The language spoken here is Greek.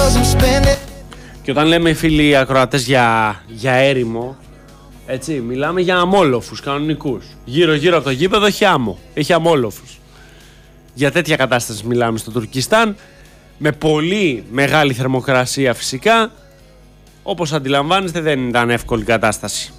Και όταν λέμε φίλοι ακροατές για έρημο, έτσι, μιλάμε για αμόλοφους κανονικούς. Γύρω-γύρω από το γήπεδο έχει άμμο, έχει αμόλοφους. Για τέτοια κατάσταση μιλάμε στο Τουρκιστάν, με πολύ μεγάλη θερμοκρασία φυσικά. Όπως αντιλαμβάνεστε δεν ήταν εύκολη κατάσταση.